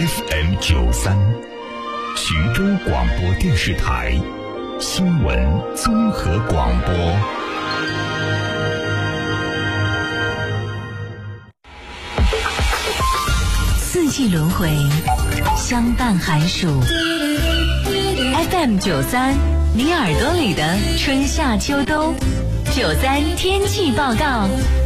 FM93，徐州广播电视台新闻综合广播。 四季轮回，相伴寒暑。FM93，你耳朵里的春夏秋冬。93天气报告。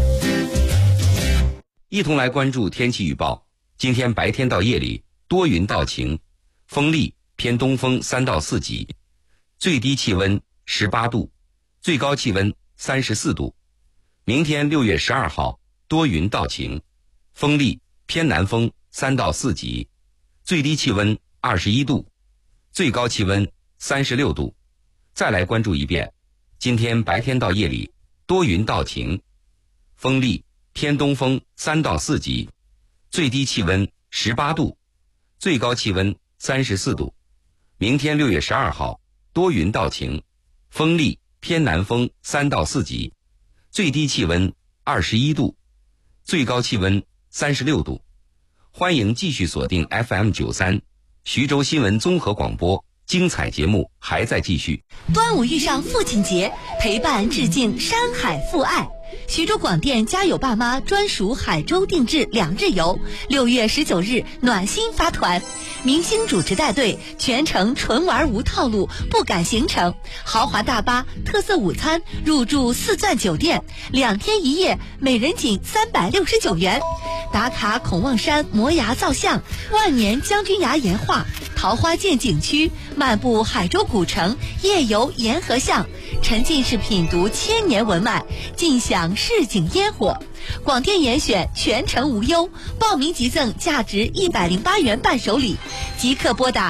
一同来关注天气预报。今天白天到夜里多云到晴，风力偏东风3到4级，最低气温18度，最高气温34度。明天6月12号多云到晴，风力偏南风3到4级，最低气温21度，最高气温36度。再来关注一遍，今天白天到夜里多云到晴，风力偏东风3到4级，最低气温18度，最高气温34度。明天6月12号多云到晴，风力偏南风3到4级，最低气温21度，最高气温36度。欢迎继续锁定 FM93 徐州新闻综合广播，精彩节目还在继续。 端午遇上父亲节，陪伴致敬山海父爱。徐州广电家有爸妈专属海州定制2日游，6月19日暖心发团，明星主持带队，全程纯玩无套路，不赶行程，豪华大巴、特色午餐，入住4钻酒店，2天1夜，每人仅369元。打卡孔望山摩崖造像、万年将军崖岩画、桃花涧景区，漫步海州古城，夜游沿河巷，沉浸式品读千年文脉，尽享市井烟火。广电严选，全程无忧，报名即赠价值108元伴手礼，即刻拨打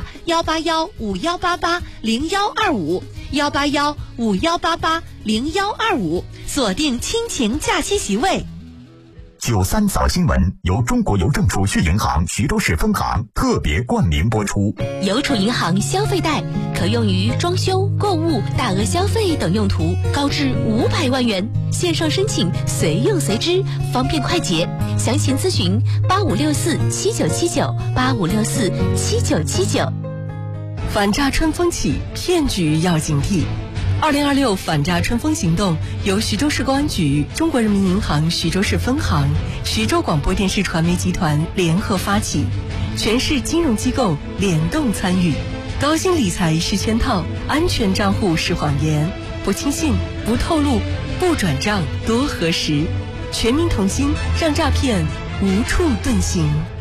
18151880125，18151880125，锁定亲情假期席位。 93早新闻由中国邮政储蓄银行徐州市分行特别冠名播出。 邮储银行消费贷可用于装修、购物、大额消费等用途，高至500万元，线上申请随用随支，方便快捷。详情咨询85647979，85647979。 反诈春风起，骗局要警惕。2026反诈春风行动由徐州市公安局、中国人民银行徐州市分行、徐州广播电视传媒集团联合发起，全市金融机构联动参与。高薪理财是圈套，安全账户是谎言，不轻信，不透露，不转账，多核实。全民同心，让诈骗无处遁形。